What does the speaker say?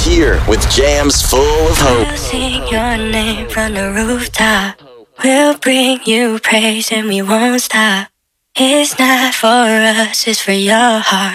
here with jams full of hope. We'll sing your name from the rooftop. We'll bring you praise and we won't stop. It's not for us, it's for your heart.